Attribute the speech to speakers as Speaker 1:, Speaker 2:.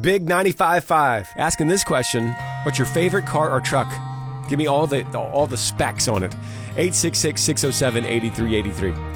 Speaker 1: Big 95.5. Asking this question, what's your favorite car or truck? Give me all the specs on it. 866-607-8383.